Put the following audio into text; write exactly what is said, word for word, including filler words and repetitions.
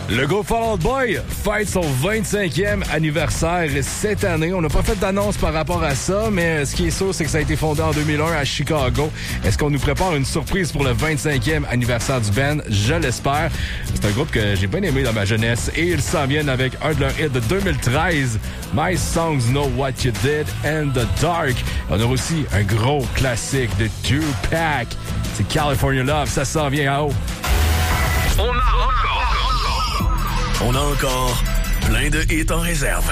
Le groupe Fall Out Boy fête son vingt-cinquième anniversaire cette année. On n'a pas fait d'annonce par rapport à ça, mais ce qui est sûr, c'est que ça a été fondé en deux mille un à Chicago. Est-ce qu'on nous prépare une surprise pour le vingt-cinquième anniversaire du band? Je l'espère. C'est un groupe que j'ai bien aimé dans ma jeunesse et ils s'en viennent avec un de leurs hits de deux mille treize, My Songs Know What You Did and The Dark. On a aussi un gros classique de Tupac. C'est California Love, ça s'en vient en haut. On a encore... On a encore plein de hits en réserve.